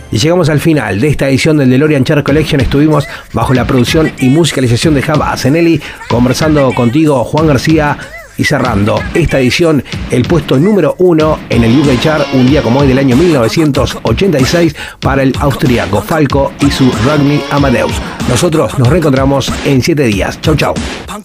Y llegamos al final de esta edición del DeLorean Chart Collection. Estuvimos bajo la producción y musicalización de Jav Asenelli, conversando contigo, Juan García, y cerrando esta edición, el puesto número 1 en el UK Chart, un día como hoy del año 1986, para el austríaco Falco y su Ragni Amadeus. Nosotros nos reencontramos en 7 días. Chau, chau.